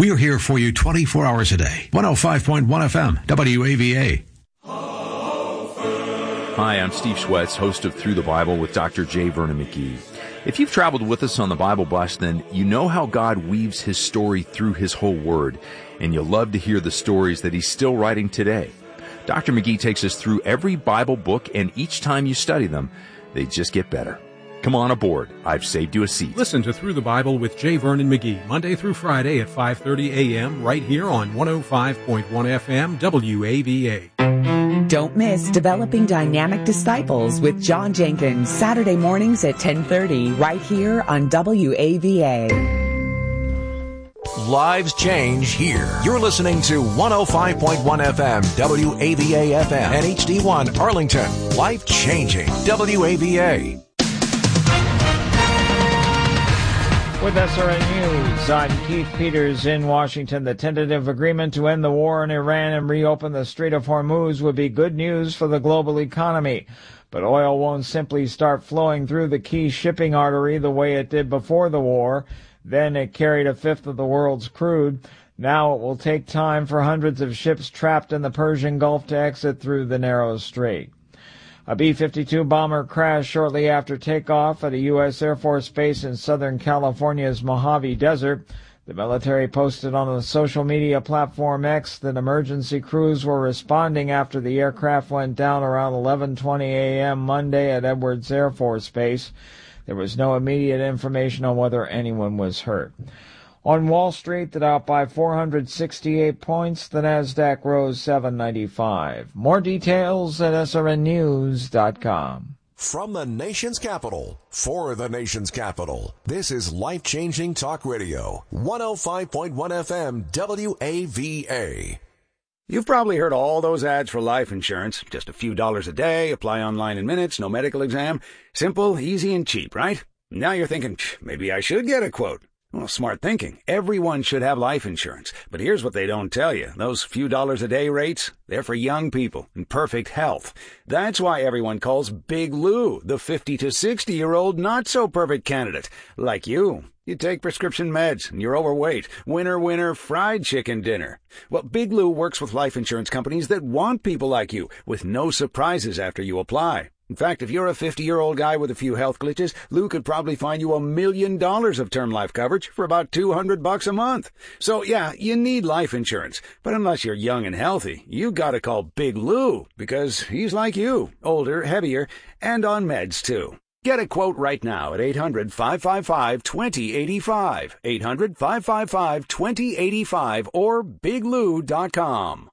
We're here for you 24 hours a day. 105.1 FM, WAVA. Hi, I'm Steve Schwetz, host of Through the Bible with Dr. J. Vernon McGee. If you've traveled with us on the Bible Bus, then you know how God weaves His story through His whole Word, and you'll love to hear the stories that He's still writing today. Dr. McGee takes us through every Bible book, and each time you study them, they just get better. Come on aboard. I've saved you a seat. Listen to Through the Bible with J. Vernon McGee, Monday through Friday at 5:30 a.m. right here on 105.1 FM WAVA. Don't miss Developing Dynamic Disciples with John Jenkins, Saturday mornings at 10:30 right here on WAVA. Lives change here. You're listening to 105.1 FM, WAVA FM, and HD1 Arlington. Life changing, WAVA. With SRN News, I'm Keith Peters in Washington. The tentative agreement to end the war in Iran and reopen the Strait of Hormuz would be good news for the global economy. But oil won't simply start flowing through the key shipping artery the way it did before the war. Then it carried a fifth of the world's crude. Now it will take time for hundreds of ships trapped in the Persian Gulf to exit through the narrow strait. A B-52 bomber crashed shortly after takeoff at a U.S. Air Force base in Southern California's Mojave Desert. The military posted on the social media platform X that emergency crews were responding after the aircraft went down around 11:20 a.m. Monday at Edwards Air Force Base. There was no immediate information on whether anyone was hurt. On Wall Street, the Dow by 468 points. The Nasdaq rose 795. More details at srnnews.com. From the nation's capital, for the nation's capital, this is Life-Changing Talk Radio, 105.1 FM, WAVA. You've probably heard all those ads for life insurance. Just a few dollars a day, apply online in minutes, no medical exam. Simple, easy, and cheap, right? Now you're thinking, maybe I should get a quote. Well, smart thinking. Everyone should have life insurance. But here's what they don't tell you. Those few dollars a day rates, they're for young people in perfect health. That's why everyone calls Big Lou the 50 to 60-year-old not-so-perfect candidate. Like you. You take prescription meds, and you're overweight. Winner, winner, fried chicken dinner. Well, Big Lou works with life insurance companies that want people like you, with no surprises after you apply. In fact, if you're a 50-year-old guy with a few health glitches, Lou could probably find you $1 million of term life coverage for about $200 a month. So, yeah, you need life insurance. But unless you're young and healthy, you gotta call Big Lou, because he's like you, older, heavier, and on meds, too. Get a quote right now at 800-555-2085, 800-555-2085, or biglou.com.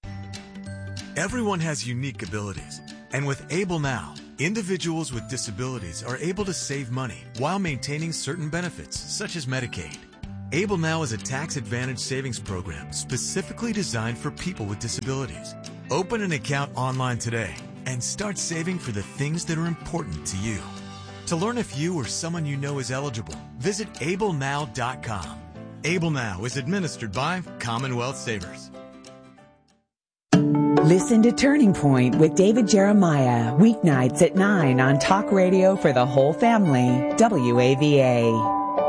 Everyone has unique abilities. And with Able Now, individuals with disabilities are able to save money while maintaining certain benefits, such as Medicaid. Able Now is a tax-advantaged savings program specifically designed for people with disabilities. Open an account online today and start saving for the things that are important to you. To learn if you or someone you know is eligible, visit ablenow.com. Able Now is administered by Commonwealth Savers. Listen to Turning Point with David Jeremiah, weeknights at 9 on Talk Radio for the whole family, WAVA.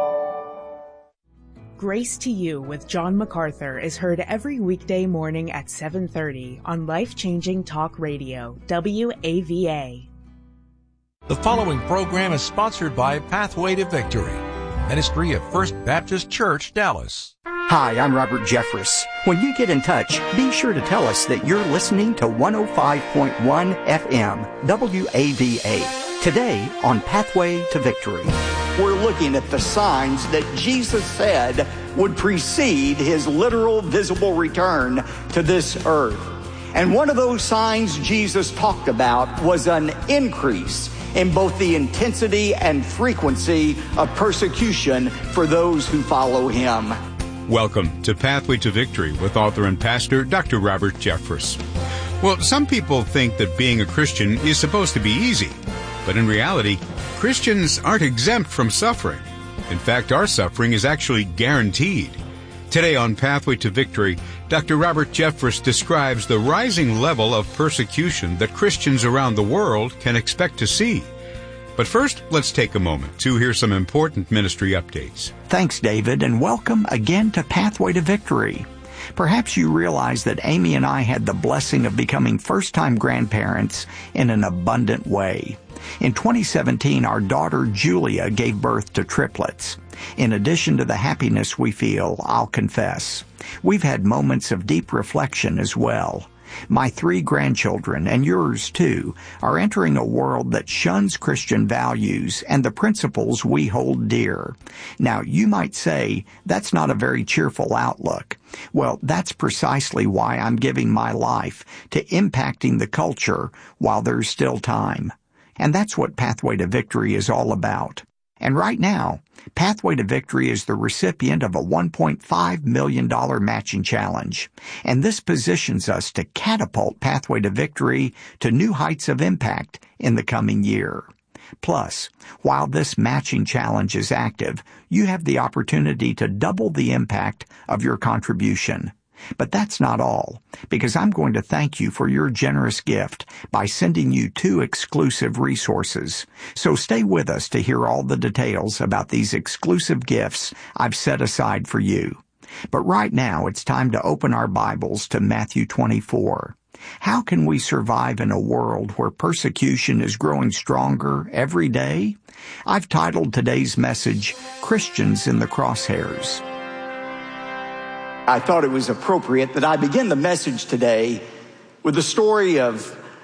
Grace to You with John MacArthur is heard every weekday morning at 7:30 on Life-Changing Talk Radio, WAVA. The following program is sponsored by Pathway to Victory, ministry of First Baptist Church, Dallas. Hi, I'm Robert Jeffress. When you get in touch, be sure to tell us that you're listening to 105.1 FM, WAVA. Today on Pathway to Victory, we're looking at the signs that Jesus said would precede his literal visible return to this earth. And one of those signs Jesus talked about was an increase in both the intensity and frequency of persecution for those who follow him. Welcome to Pathway to Victory with author and pastor Dr. Robert Jeffress. Well, some people think that being a Christian is supposed to be easy, but in reality, Christians aren't exempt from suffering. In fact, our suffering is actually guaranteed. Today on Pathway to Victory, Dr. Robert Jeffress describes the rising level of persecution that Christians around the world can expect to see. But first, let's take a moment to hear some important ministry updates. Thanks, David, and welcome again to Pathway to Victory. Perhaps you realize that Amy and I had the blessing of becoming first-time grandparents in an abundant way. In 2017, our daughter Julia gave birth to triplets. In addition to the happiness we feel, I'll confess, we've had moments of deep reflection as well. My 3 grandchildren, and yours too, are entering a world that shuns Christian values and the principles we hold dear. Now, you might say, that's not a very cheerful outlook. Well, that's precisely why I'm giving my life to impacting the culture while there's still time. And that's what Pathway to Victory is all about. And right now, Pathway to Victory is the recipient of a $1.5 million matching challenge. And this positions us to catapult Pathway to Victory to new heights of impact in the coming year. Plus, while this matching challenge is active, you have the opportunity to double the impact of your contribution. But that's not all, because I'm going to thank you for your generous gift by sending you 2 exclusive resources. So stay with us to hear all the details about these exclusive gifts I've set aside for you. But right now, it's time to open our Bibles to Matthew 24. How can we survive in a world where persecution is growing stronger every day? I've titled today's message, Christians in the Crosshairs. I thought it was appropriate that I begin the message today with the story of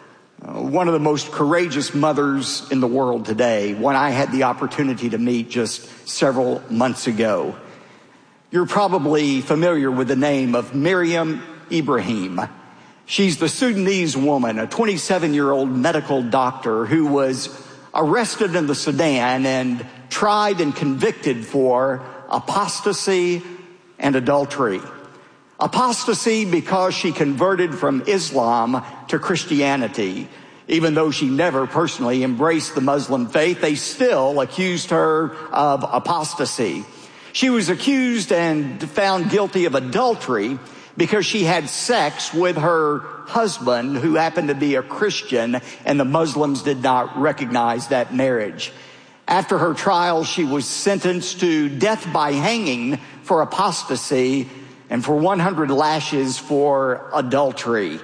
one of the most courageous mothers in the world today, one I had the opportunity to meet just several months ago. You're probably familiar with the name of Miriam Ibrahim. She's the Sudanese woman, a 27-year-old medical doctor who was arrested in the Sudan and tried and convicted for apostasy and adultery. Apostasy because she converted from Islam to Christianity. Even though she never personally embraced the Muslim faith, they still accused her of apostasy. She was accused and found guilty of adultery because she had sex with her husband, who happened to be a Christian, and the Muslims did not recognize that marriage. After her trial, she was sentenced to death by hanging for apostasy and for 100 lashes for adultery.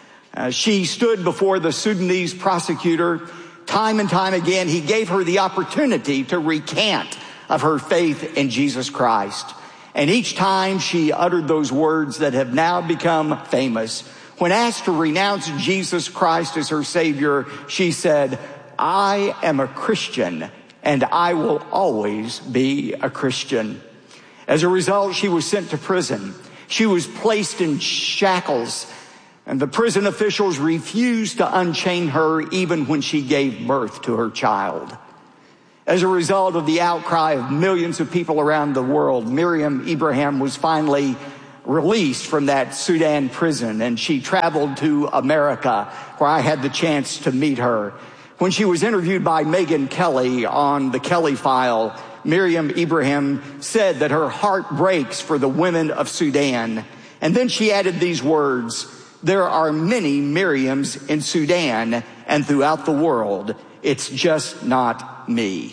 She stood before the Sudanese prosecutor time and time again. He gave her the opportunity to recant of her faith in Jesus Christ. And each time she uttered those words that have now become famous. When asked to renounce Jesus Christ as her Savior, she said, "I am a Christian, and I will always be a Christian." As a result, she was sent to prison. She was placed in shackles, and the prison officials refused to unchain her even when she gave birth to her child. As a result of the outcry of millions of people around the world, Miriam Ibrahim was finally released from that Sudan prison, and she traveled to America, where I had the chance to meet her. When she was interviewed by Megyn Kelly on the Kelly File, Miriam Ibrahim said that her heart breaks for the women of Sudan. And then she added these words, "There are many Miriams in Sudan and throughout the world. It's just not me."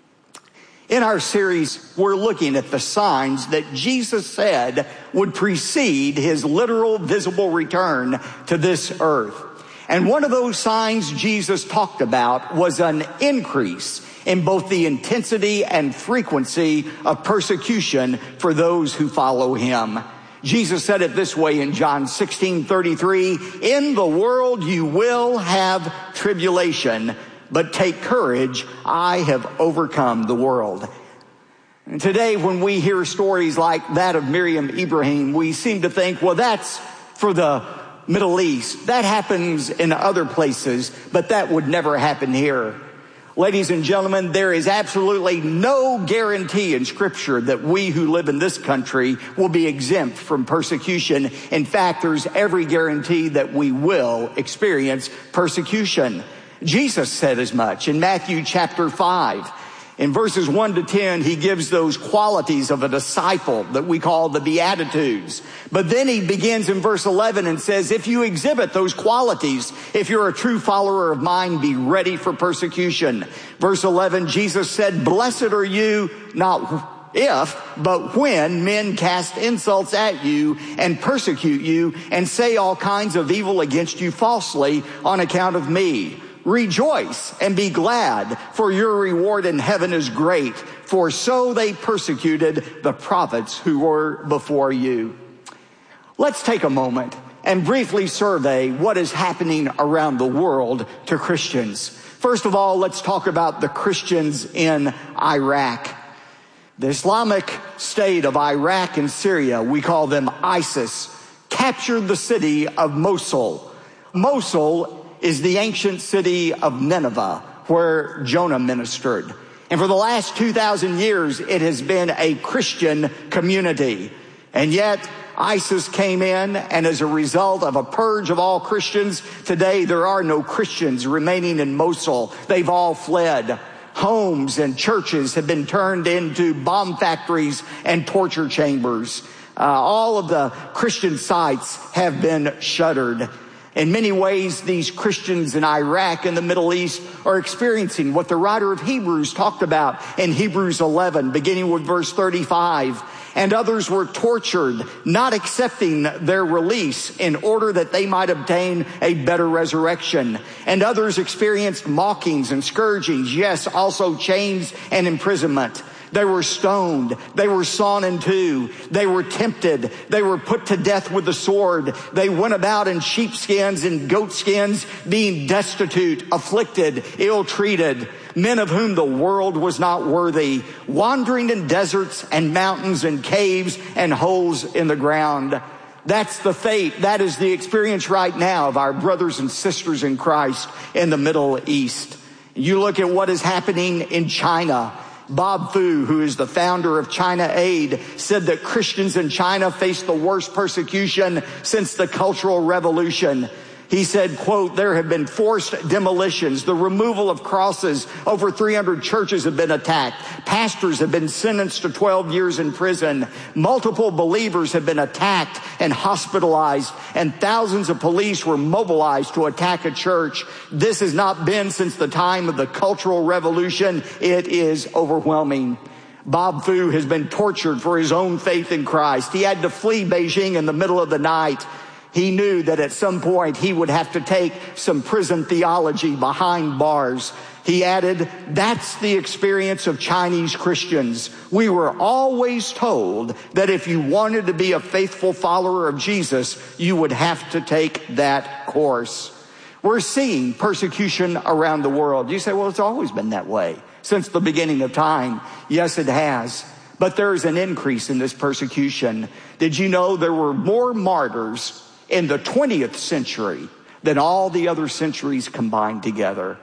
In our series, we're looking at the signs that Jesus said would precede his literal visible return to this earth. And one of those signs Jesus talked about was an increase in both the intensity and frequency of persecution for those who follow him. Jesus said it this way in John 16:33, "In the world you will have tribulation, but take courage, I have overcome the world." And today, when we hear stories like that of Miriam Ibrahim, we seem to think, well, that's for the Middle East. That happens in other places, but that would never happen here. Ladies and gentlemen, there is absolutely no guarantee in Scripture that we who live in this country will be exempt from persecution. In fact, there's every guarantee that we will experience persecution. Jesus said as much in Matthew chapter 5. In verses 1 to 10, he gives those qualities of a disciple that we call the Beatitudes. But then he begins in verse 11 and says, if you exhibit those qualities, if you're a true follower of mine, be ready for persecution. Verse 11, Jesus said, blessed are you, not if, but when men cast insults at you and persecute you and say all kinds of evil against you falsely on account of me. Rejoice and be glad, for your reward in heaven is great, for so they persecuted the prophets who were before you. Let's take a moment and briefly survey what is happening around the world to Christians. First of all, let's talk about the Christians in Iraq. The Islamic State of Iraq and Syria, we call them ISIS, captured the city of Mosul. Mosul is the ancient city of Nineveh, where Jonah ministered. And for the last 2,000 years, it has been a Christian community. And yet, ISIS came in, and as a result of a purge of all Christians, today there are no Christians remaining in Mosul. They've all fled. Homes and churches have been turned into bomb factories and torture chambers. All of the Christian sites have been shuttered. In many ways, these Christians in Iraq and the Middle East are experiencing what the writer of Hebrews talked about in Hebrews 11, beginning with verse 35. And others were tortured, not accepting their release in order that they might obtain a better resurrection. And others experienced mockings and scourgings, yes, also chains and imprisonment. They were stoned. They were sawn in two. They were tempted. They were put to death with the sword. They went about in sheepskins and goatskins, being destitute, afflicted, ill-treated, men of whom the world was not worthy, wandering in deserts and mountains and caves and holes in the ground. That's the fate. That is the experience right now of our brothers and sisters in Christ in the Middle East. You look at what is happening in China. Bob Fu, who is the founder of China Aid, said that Christians in China face the worst persecution since the Cultural Revolution. He said, quote, there have been forced demolitions, the removal of crosses. Over 300 churches have been attacked. Pastors have been sentenced to 12 years in prison. Multiple believers have been attacked and hospitalized, and thousands of police were mobilized to attack a church. This has not been since the time of the Cultural Revolution. It is overwhelming. Bob Fu has been tortured for his own faith in Christ. He had to flee Beijing in the middle of the night. He knew that at some point he would have to take some prison theology behind bars. He added, that's the experience of Chinese Christians. We were always told that if you wanted to be a faithful follower of Jesus, you would have to take that course. We're seeing persecution around the world. You say, well, it's always been that way since the beginning of time. Yes, it has. But there's an increase in this persecution. Did you know there were more martyrs in the 20th century than all the other centuries combined together?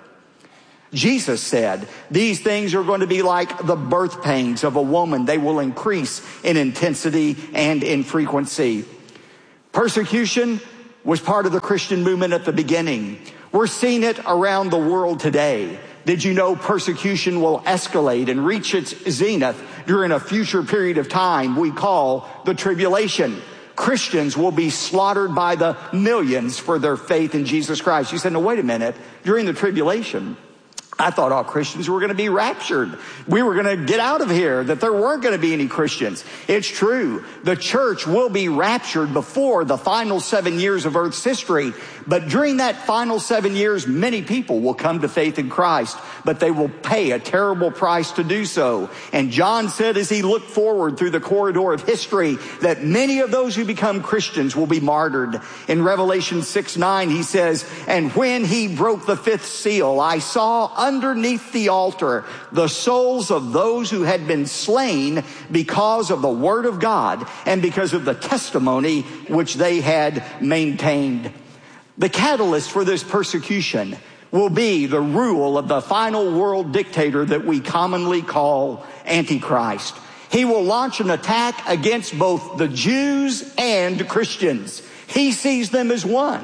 Jesus said, these things are going to be like the birth pains of a woman. They will increase in intensity and in frequency. Persecution was part of the Christian movement at the beginning. We're seeing it around the world today. Did you know persecution will escalate and reach its zenith during a future period of time we call the tribulation? Christians will be slaughtered by the millions for their faith in Jesus Christ. You said, no, wait a minute. During the tribulation, I thought all Christians were going to be raptured. We were going to get out of here, that there weren't going to be any Christians. It's true. The church will be raptured before the final 7 years of Earth's history. But during that final 7 years, many people will come to faith in Christ, but they will pay a terrible price to do so. And John said as he looked forward through the corridor of history that many of those who become Christians will be martyred. In Revelation 6:9, he says, and when he broke the fifth seal, I saw underneath the altar the souls of those who had been slain because of the word of God and because of the testimony which they had maintained. The catalyst for this persecution will be the rule of the final world dictator that we commonly call Antichrist. He will launch an attack against both the Jews and Christians. He sees them as one.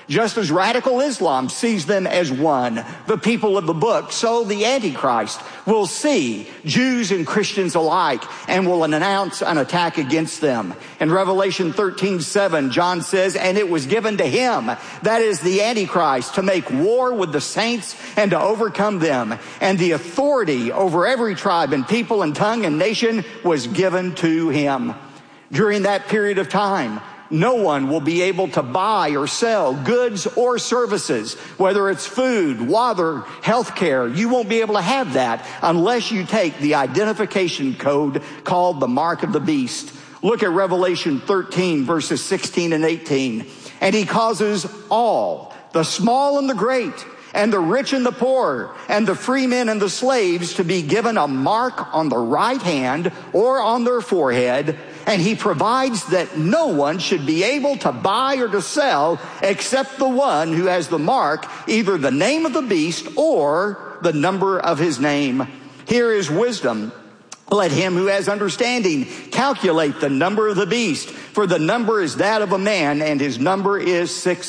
Just as radical Islam sees them as one, the people of the book, so the Antichrist will see Jews and Christians alike and will announce an attack against them. In Revelation 13:7, John says, "And it was given to him," that is the Antichrist, "to make war with the saints and to overcome them. And the authority over every tribe and people and tongue and nation was given to him." During that period of time, no one will be able to buy or sell goods or services, whether it's food, water, health care. You won't be able to have that unless you take the identification code called the Mark of the Beast. Look at Revelation 13, verses 16 and 18. "And he causes all, the small and the great, and the rich and the poor, and the free men and the slaves, to be given a mark on the right hand or on their forehead. And he provides that no one should be able to buy or to sell except the one who has the mark, either the name of the beast or the number of his name. Here is wisdom. Let him who has understanding calculate the number of the beast, for the number is that of a man, and his number is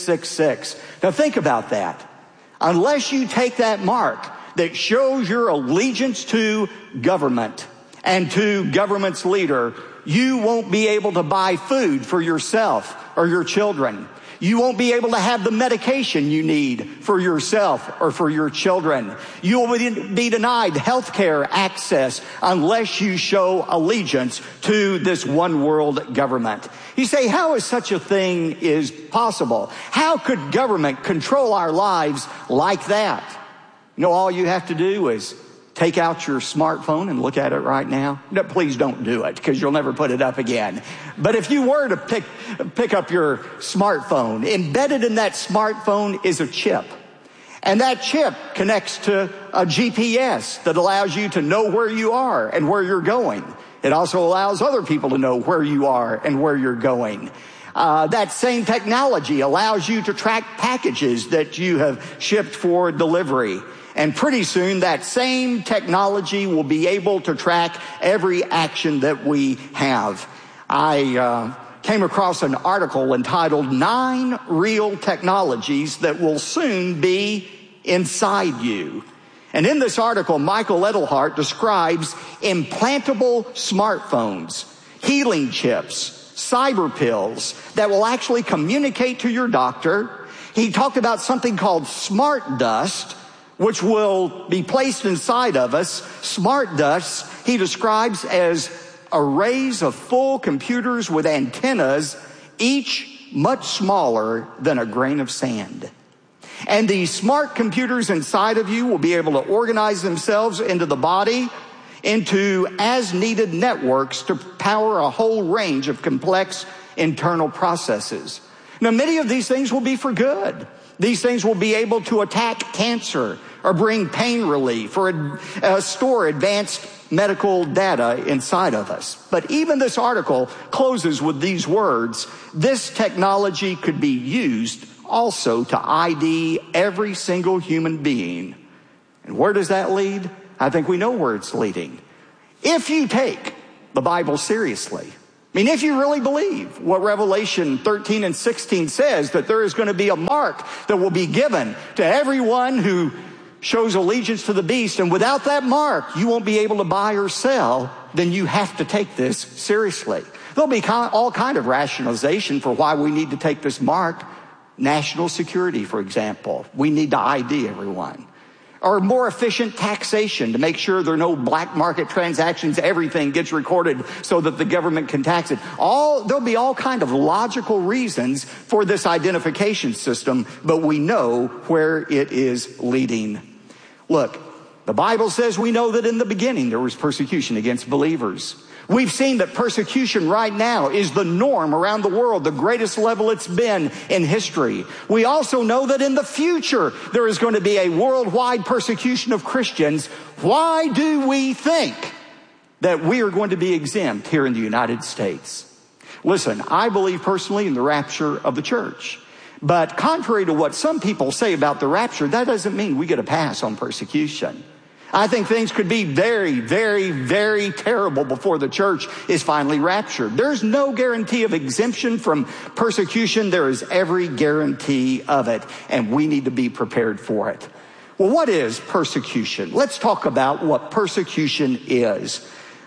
666. Now think about that. Unless you take that mark that shows your allegiance to government and to government's leader, you won't be able to buy food for yourself or your children. You won't be able to have the medication you need for yourself or for your children. You will be denied health care access unless you show allegiance to this one world government. You say, how is such a thing is possible? How could government control our lives like that? You know, all you have to do is take out your smartphone and look at it right now. No, please don't do it, because you'll never put it up again. But if you were to pick up your smartphone, embedded in that smartphone is a chip. And that chip connects to a GPS that allows you to know where you are and where you're going. It also allows other people to know where you are and where you're going. That same technology allows you to track packages that you have shipped for delivery. And pretty soon that same technology will be able to track every action that we have. I came across an article entitled 9 Real Technologies That Will Soon Be Inside You. And in this article, Michael Edelhart describes implantable smartphones, healing chips, cyber pills that will actually communicate to your doctor. He talked about something called smart dust, which will be placed inside of us. Smart dust, he describes as arrays of full computers with antennas, each much smaller than a grain of sand. And these smart computers inside of you will be able to organize themselves into the body, into as-needed networks to power a whole range of complex internal processes. Now, many of these things will be for good. These things will be able to attack cancer or bring pain relief or store advanced medical data inside of us. But even this article closes with these words: this technology could be used also to ID every single human being. And where does that lead? I think we know where it's leading. If you take the Bible seriously, I mean, if you really believe what Revelation 13 and 16 says, that there is going to be a mark that will be given to everyone who shows allegiance to the beast, and without that mark, you won't be able to buy or sell, then you have to take this seriously. There'll be all kind of rationalization for why we need to take this mark. National security, for example. We need to ID everyone. Or more efficient taxation to make sure there are no black market transactions. Everything gets recorded so that the government can tax it. There'll be all kind of logical reasons for this identification system, but we know where it is leading. Look, the Bible says we know that in the beginning there was persecution against believers. We've seen that persecution right now is the norm around the world, the greatest level it's been in history. We also know that in the future there is going to be a worldwide persecution of Christians. Why do we think that we are going to be exempt here in the United States? Listen, I believe personally in the rapture of the church. But contrary to what some people say about the rapture, that doesn't mean we get a pass on persecution. I think things could be very, very, very terrible before the church is finally raptured. There's no guarantee of exemption from persecution. There is every guarantee of it, and we need to be prepared for it. Well, what is persecution? Let's talk about what persecution is.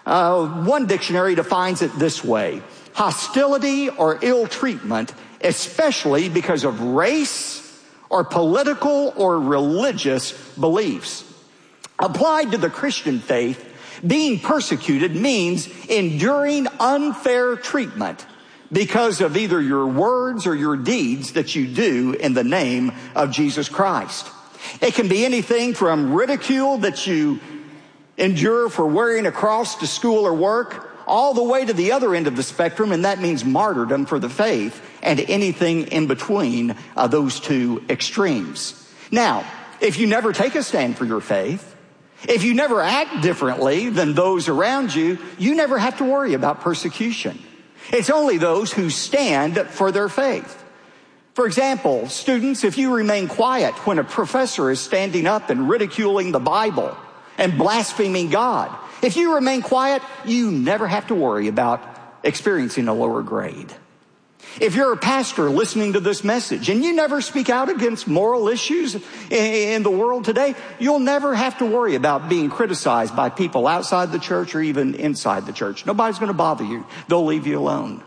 One dictionary defines it this way: hostility or ill treatment, especially because of race or political or religious beliefs. Applied to the Christian faith, being persecuted means enduring unfair treatment because of either your words or your deeds that you do in the name of Jesus Christ. It can be anything from ridicule that you endure for wearing a cross to school or work, all the way to the other end of the spectrum, and that means martyrdom for the faith, and anything in between those two extremes. Now, if you never take a stand for your faith, if you never act differently than those around you, you never have to worry about persecution. It's only those who stand for their faith. For example, students, if you remain quiet when a professor is standing up and ridiculing the Bible and blaspheming God, if you remain quiet, you never have to worry about experiencing a lower grade. If you're a pastor listening to this message and you never speak out against moral issues in the world today, you'll never have to worry about being criticized by people outside the church or even inside the church. Nobody's going to bother you. They'll leave you alone.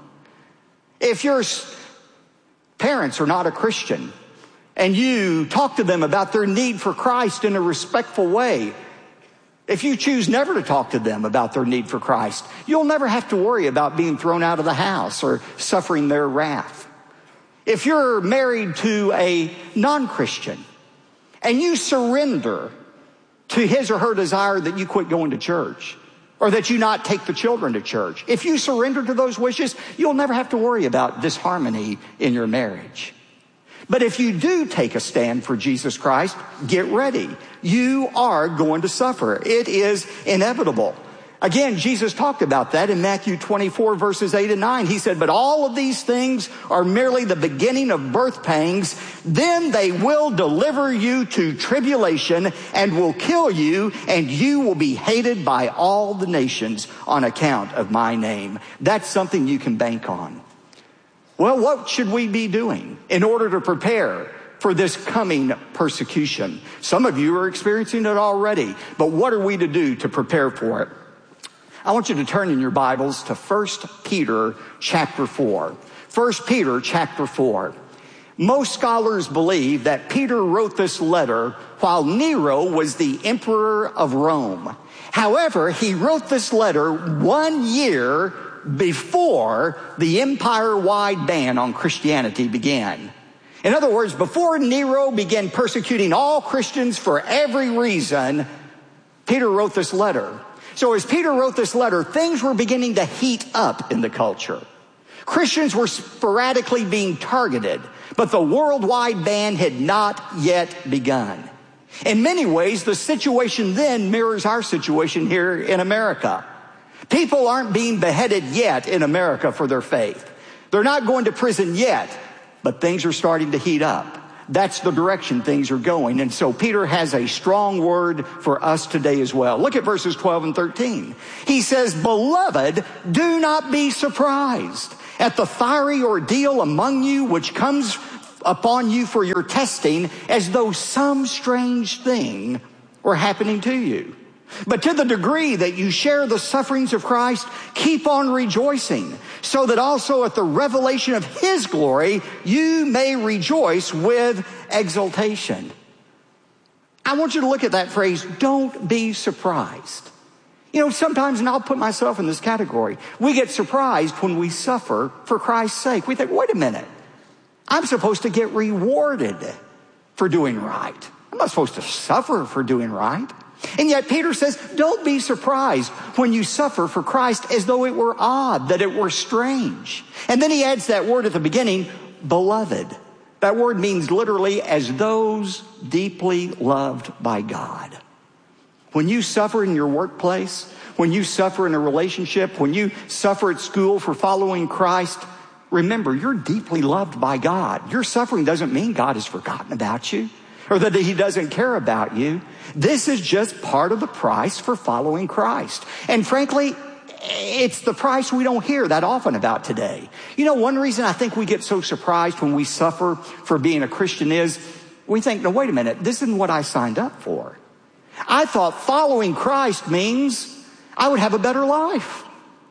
If your parents are not a Christian and you talk to them about their need for Christ in a respectful way, if you choose never to talk to them about their need for Christ, you'll never have to worry about being thrown out of the house or suffering their wrath. If you're married to a non-Christian and you surrender to his or her desire that you quit going to church or that you not take the children to church, if you surrender to those wishes, you'll never have to worry about disharmony in your marriage. But if you do take a stand for Jesus Christ, get ready. You are going to suffer. It is inevitable. Again, Jesus talked about that in Matthew 24, verses 8 and 9. He said, but all of these things are merely the beginning of birth pangs. Then they will deliver you to tribulation and will kill you, and you will be hated by all the nations on account of my name. That's something you can bank on. Well, what should we be doing in order to prepare for this coming persecution? Some of you are experiencing it already, but what are we to do to prepare for it? I want you to turn in your Bibles to 1 Peter chapter 4. 1 Peter chapter 4. Most scholars believe that Peter wrote this letter while Nero was the emperor of Rome. However, he wrote this letter 1 year before the empire-wide ban on Christianity began. In other words, before Nero began persecuting all Christians for every reason, Peter wrote this letter. So as Peter wrote this letter, things were beginning to heat up in the culture. Christians were sporadically being targeted, but the worldwide ban had not yet begun. In many ways, the situation then mirrors our situation here in America. People aren't being beheaded yet in America for their faith. They're not going to prison yet, but things are starting to heat up. That's the direction things are going. And so Peter has a strong word for us today as well. Look at verses 12 and 13. He says, beloved, do not be surprised at the fiery ordeal among you which comes upon you for your testing, as though some strange thing were happening to you. But to the degree that you share the sufferings of Christ, keep on rejoicing, so that also at the revelation of his glory, you may rejoice with exultation. I want you to look at that phrase, don't be surprised. You know, sometimes, and I'll put myself in this category, we get surprised when we suffer for Christ's sake. We think, wait a minute, I'm supposed to get rewarded for doing right. I'm not supposed to suffer for doing right. And yet Peter says, don't be surprised when you suffer for Christ as though it were odd, that it were strange. And then he adds that word at the beginning, beloved. That word means literally as those deeply loved by God. When you suffer in your workplace, when you suffer in a relationship, when you suffer at school for following Christ, remember, you're deeply loved by God. Your suffering doesn't mean God has forgotten about you, or that he doesn't care about you. This is just part of the price for following Christ. And frankly, it's the price we don't hear that often about today. You know, one reason I think we get so surprised when we suffer for being a Christian is we think, no, wait a minute, this isn't what I signed up for. I thought following Christ means I would have a better life.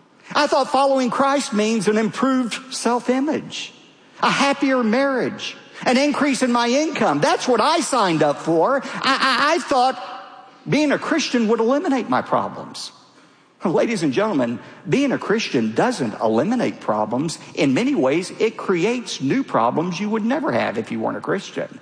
I thought following Christ means an improved self-image, a happier marriage, an increase in my income. That's what I signed up for. I thought being a Christian would eliminate my problems. Ladies and gentlemen, being a Christian doesn't eliminate problems. In many ways, it creates new problems you would never have if you weren't a Christian,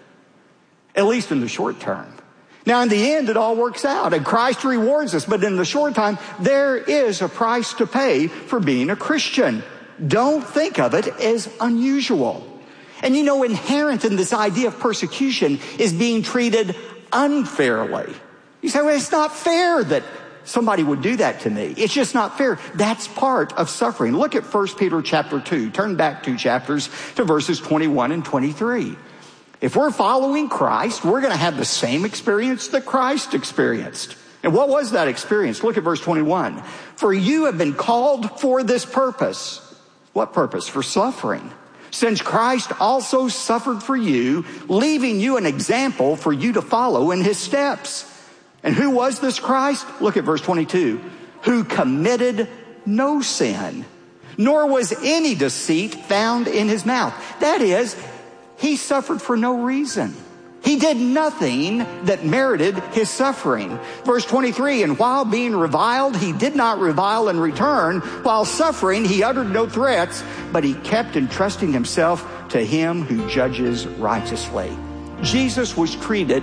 at least in the short term. Now, in the end, it all works out, and Christ rewards us. But in the short time, there is a price to pay for being a Christian. Don't think of it as unusual. And you know, inherent in this idea of persecution is being treated unfairly. You say, well, it's not fair that somebody would do that to me. It's just not fair. That's part of suffering. Look at 1 Peter chapter 2. Turn back 2 chapters to verses 21 and 23. If we're following Christ, we're going to have the same experience that Christ experienced. And what was that experience? Look at verse 21. For you have been called for this purpose. What purpose? For suffering. Since Christ also suffered for you, leaving you an example for you to follow in his steps. And who was this Christ? Look at verse 22. Who committed no sin, nor was any deceit found in his mouth. That is, he suffered for no reason. He did nothing that merited his suffering. Verse 23, and while being reviled, he did not revile in return. While suffering, he uttered no threats, but he kept entrusting himself to him who judges righteously. Jesus was treated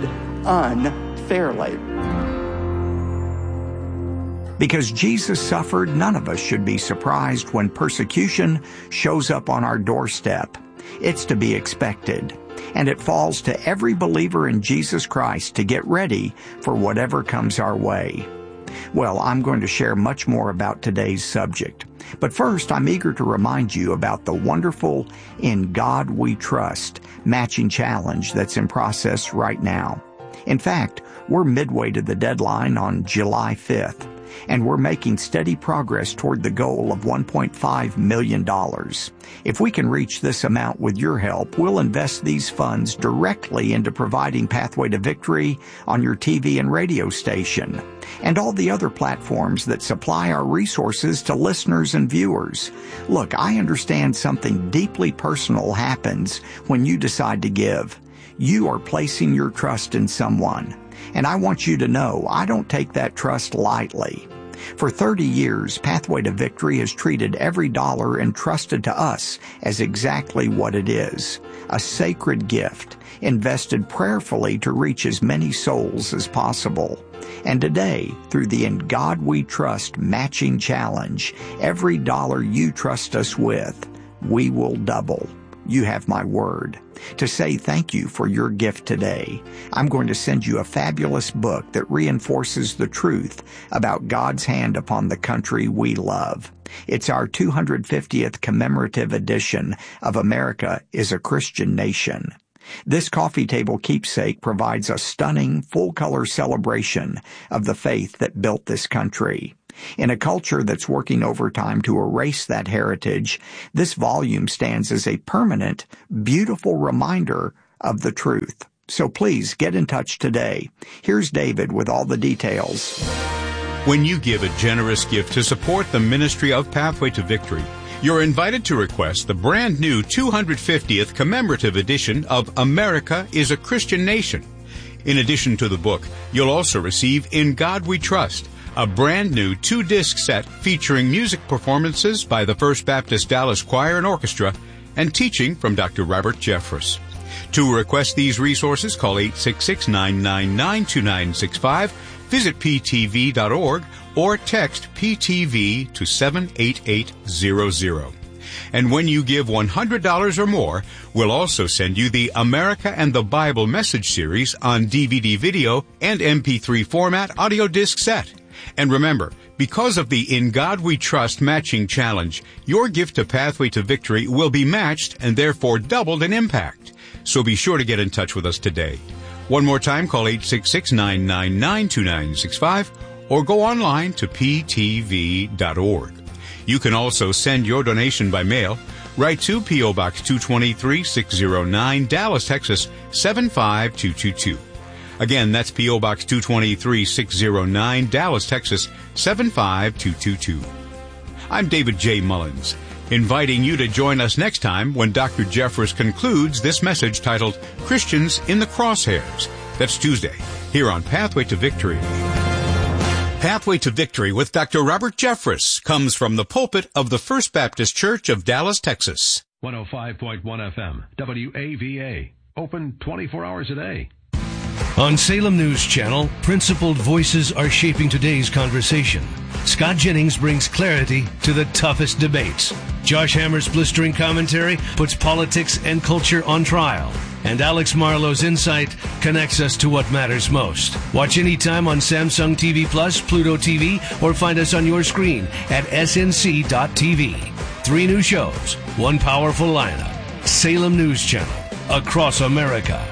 unfairly. Because Jesus suffered, none of us should be surprised when persecution shows up on our doorstep. It's to be expected, and it falls to every believer in Jesus Christ to get ready for whatever comes our way. Well, I'm going to share much more about today's subject. But first, I'm eager to remind you about the wonderful In God We Trust matching challenge that's in process right now. In fact, we're midway to the deadline on July 5th. And we're making steady progress toward the goal of $1.5 million. If we can reach this amount with your help, we'll invest these funds directly into providing Pathway to Victory on your TV and radio station, and all the other platforms that supply our resources to listeners and viewers. Look, I understand something deeply personal happens when you decide to give. You are placing your trust in someone. And I want you to know I don't take that trust lightly. For 30 years, Pathway to Victory has treated every dollar entrusted to us as exactly what it is, a sacred gift, invested prayerfully to reach as many souls as possible. And today, through the In God We Trust matching challenge, every dollar you trust us with, we will double. You have my word. To say thank you for your gift today, I'm going to send you a fabulous book that reinforces the truth about God's hand upon the country we love. It's our 250th commemorative edition of America is a Christian Nation. This coffee table keepsake provides a stunning, full-color celebration of the faith that built this country. In a culture that's working overtime to erase that heritage, this volume stands as a permanent, beautiful reminder of the truth. So please get in touch today. Here's David with all the details. When you give a generous gift to support the ministry of Pathway to Victory, you're invited to request the brand new 250th commemorative edition of America is a Christian Nation. In addition to the book, you'll also receive In God We Trust, a brand new 2-disc set featuring music performances by the First Baptist Dallas Choir and Orchestra and teaching from Dr. Robert Jeffress. To request these resources, call 866-999-2965, visit ptv.org, or text PTV to 78800. And when you give $100 or more, we'll also send you the America and the Bible Message Series on DVD video and MP3 format audio disc set. And remember, because of the In God We Trust matching challenge, your gift to Pathway to Victory will be matched and therefore doubled in impact. So be sure to get in touch with us today. One more time, call 866-999-2965 or go online to ptv.org. You can also send your donation by mail. Write to P.O. Box 223-609, Dallas, Texas 75222. Again, that's P.O. Box 223-609, Dallas, Texas 75222. I'm David J. Mullins, inviting you to join us next time when Dr. Jeffress concludes this message titled Christians in the Crosshairs. That's Tuesday, here on Pathway to Victory. Pathway to Victory with Dr. Robert Jeffress comes from the pulpit of the First Baptist Church of Dallas, Texas. 105.1 FM, WAVA, open 24 hours a day. On Salem News Channel, principled voices are shaping today's conversation. Scott Jennings brings clarity to the toughest debates. Josh Hammer's blistering commentary puts politics and culture on trial. And Alex Marlowe's insight connects us to what matters most. Watch anytime on Samsung TV Plus, Pluto TV, or find us on your screen at snc.tv. 3 new shows, 1 powerful lineup. Salem News Channel, across America.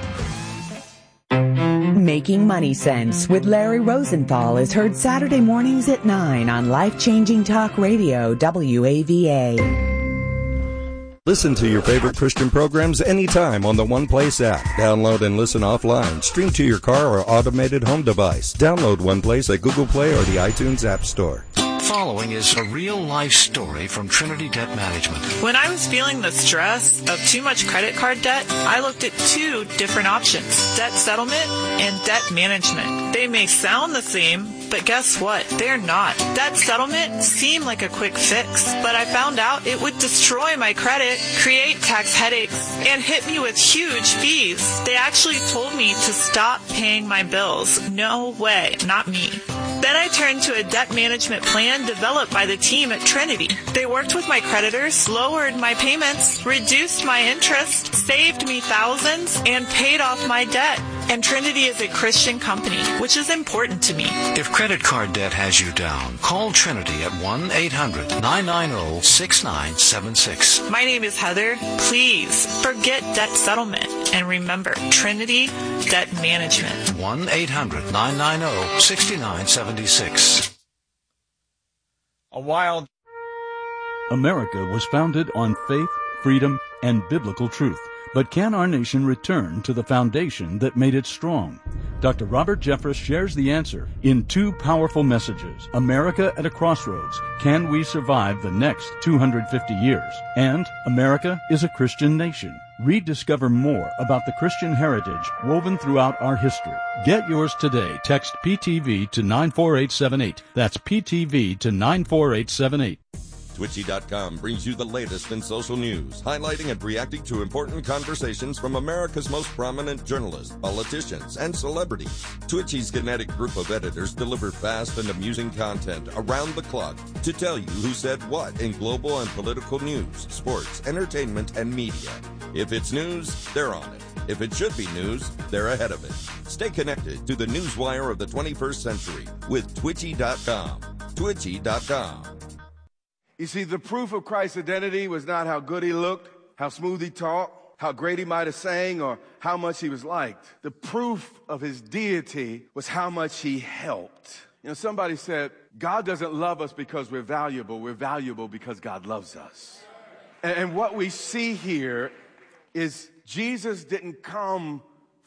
Making Money Sense with Larry Rosenthal is heard Saturday mornings at 9 on Life-Changing Talk Radio, WAVA. Listen to your favorite Christian programs anytime on the One Place app. Download and listen offline. Stream to your car or automated home device. Download One Place at Google Play or the iTunes App Store. Following is a real-life story from Trinity Debt Management. When I was feeling the stress of too much credit card debt, I looked at 2 different options, debt settlement and debt management. They may sound the same, but guess what? They're not. Debt settlement seemed like a quick fix, but I found out it would destroy my credit, create tax headaches, and hit me with huge fees. They actually told me to stop paying my bills. No way, not me. Then I turned to a debt management plan developed by the team at Trinity. They worked with my creditors, lowered my payments, reduced my interest, saved me thousands, and paid off my debt. And Trinity is a Christian company, which is important to me. If credit card debt has you down, call Trinity at 1-800-990-6976. My name is Heather. Please forget debt settlement and remember Trinity Debt Management. 1-800-990-6976. A wild. America was founded on faith, freedom, and biblical truth. But can our nation return to the foundation that made it strong? Dr. Robert Jeffress shares the answer in 2 powerful messages. America at a Crossroads. Can we survive the next 250 years? And America is a Christian nation. Rediscover more about the Christian heritage woven throughout our history. Get yours today. Text PTV to 94878. That's PTV to 94878. Twitchy.com brings you the latest in social news, highlighting and reacting to important conversations from America's most prominent journalists, politicians, and celebrities. Twitchy's kinetic group of editors deliver fast and amusing content around the clock to tell you who said what in global and political news, sports, entertainment, and media. If it's news, they're on it. If it should be news, they're ahead of it. Stay connected to the newswire of the 21st century with Twitchy.com. Twitchy.com. You see, the proof of Christ's identity was not how good he looked, how smooth he talked, how great he might have sang, or how much he was liked. The proof of his deity was how much he helped. You know, somebody said, God doesn't love us because we're valuable because God loves us. And what we see here is Jesus didn't come